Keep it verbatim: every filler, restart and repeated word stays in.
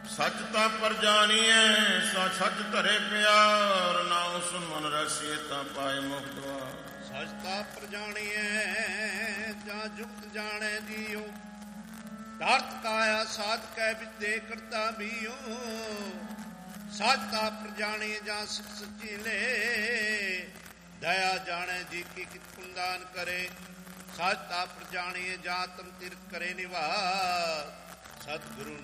ਸੱਚ ਤਾਂ ਪਰ ਜਾਣੀਐ ਸਾ ਸੱਚ ਧਰੇ ਪਿਆਰ, ਨਾ ਉਸ ਮਨ ਰਸੀਏ ਤਾਂ ਪਾਏ ਮੁਖ ਦੁਆਰ। ਸੱਚ ਤਾਂ ਪਰ ਜਾਣੀਐ ਜਾਂ ਜੁਗਤ ਜਾਣੈ ਜੀਉ, ਧਰਤ ਕਾਇਆ ਸਾਧ ਕੈ ਵਿਦੇ ਕਰਤਾ ਬੀਉ। ਸੱਚ ਤਾਂ ਪਰ ਜਾਣੀਐ ਜਾਂ ਸਿਖ ਸੱਚੀ ਲੈ, ਦਇਆ ਜਾਣੈ ਜੀ ਕੀ ਕਿਤ ਪੁੰਦਾਨ ਕਰੇ। ਸੱਚ ਤਾਂ ਪਰ ਜਾਣੀਐ ਜਾਂ ਤਮ ਤਿਰਕ ਕਰੇ ਨਿਵਾਸ, ਸਤਿਗੁਰੂ